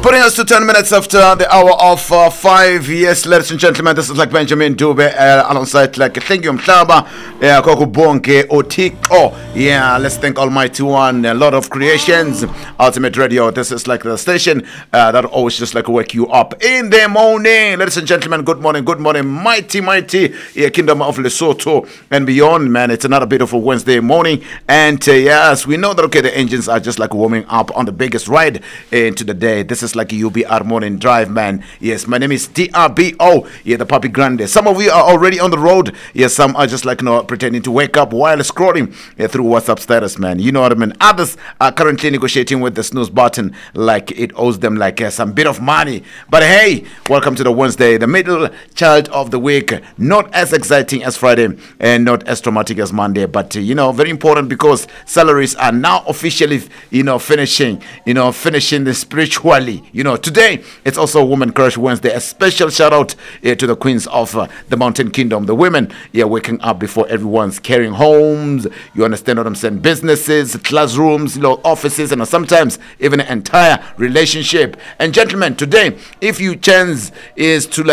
Putting us to 10 minutes after the hour of 5. Yes, ladies and gentlemen, this is like Benjamin Dube alongside like thank you Mhlaba, Koko Bonke Otiko. Yeah, let's thank Almighty One, a lot of creations, Ultimate Radio. This is like the station that always just like wake you up in the morning. Ladies and gentlemen, good morning, mighty, Kingdom of Lesotho and beyond, man. It's another beautiful Wednesday morning, and yes, we know that okay, the engines are just like warming up on the biggest ride into the day. This is like a UBR morning drive, man. Yes, my name is DRBO. Yeah, the Papi Grande. Some of you are already on the road. Yes, some are just like pretending to wake up while scrolling through WhatsApp status, man. You know what I mean. Others are currently negotiating with the snooze button like it owes them like some bit of money. But hey, welcome to the Wednesday, the middle child of the week. Not as exciting as Friday and not as traumatic as Monday, but very important because salaries are now officially finishing the spiritually. Today it's also Women Crush Wednesday. A special shout out to the queens of the Mountain Kingdom, the women waking up before everyone's carrying homes. You understand what I'm saying? Businesses, classrooms, offices, and sometimes even an entire relationship. And gentlemen, today, if your chance is to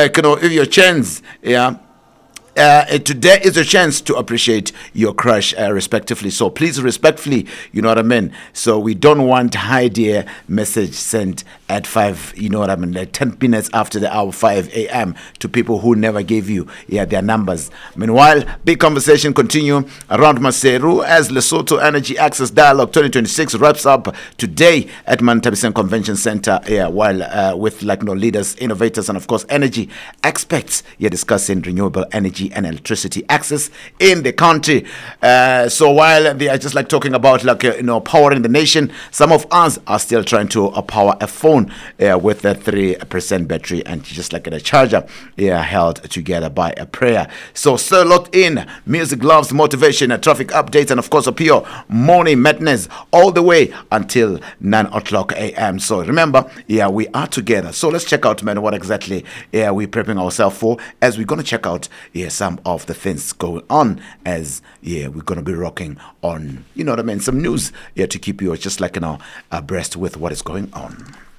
today is a chance to appreciate your crush respectively. So please respectfully, you know what I mean? So we don't want idea message sent at 5, like 10 minutes after the hour 5 a.m. to people who never gave you their numbers. Meanwhile, big conversation continue around Maseru as Lesotho Energy Access Dialogue 2026 wraps up today at Mantabisen Convention Center, while with leaders, innovators, and of course energy experts discussing renewable energy and electricity access in the country. So while they are just talking about powering the nation, some of us are still trying to power a phone with a 3% battery and just like a charger held together by a prayer. So still locked in, music, loves, motivation, traffic updates, and of course a pure morning madness all the way until 9 o'clock a.m. So remember, we are together. So let's check out, man, what exactly we're prepping ourselves for as we're going to check out some of the things going on as we're going to be rocking on, some news to keep you just abreast with what is going on.